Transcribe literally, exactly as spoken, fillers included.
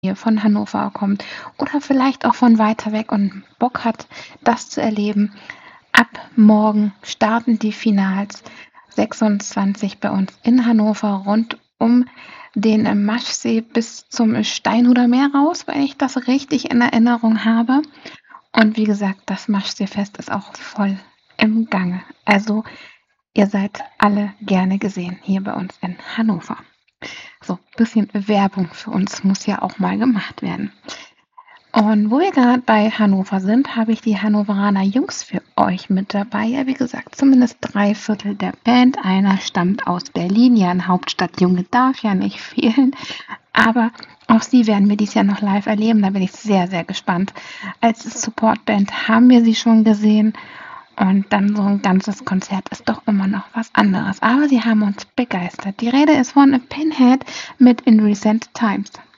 Nähe von Hannover kommt oder vielleicht auch von weiter weg und Bock hat, das zu erleben. Ab morgen starten die Finals sechsundzwanzig bei uns in Hannover rund um den äh, Maschsee bis zum Steinhuder Meer raus, wenn ich das richtig in Erinnerung habe. Und wie gesagt, das Maschseefest ist auch voll im Gange. Also ihr seid alle gerne gesehen hier bei uns in Hannover. So, bisschen Werbung für uns muss ja auch mal gemacht werden. Und wo wir gerade bei Hannover sind, habe ich die Hannoveraner Jungs für euch mit dabei. Ja, wie gesagt, zumindest drei Viertel der Band. Einer stammt aus Berlin. Ja, ein Hauptstadtjunge darf ja nicht fehlen. Aber auch sie werden wir dieses Jahr noch live erleben. Da bin ich sehr, sehr gespannt. Als Supportband haben wir sie schon gesehen. Und dann so ein ganzes Konzert ist doch immer noch was anderes. Aber sie haben uns begeistert. Die Rede ist von A Pinhead mit In Recent Times.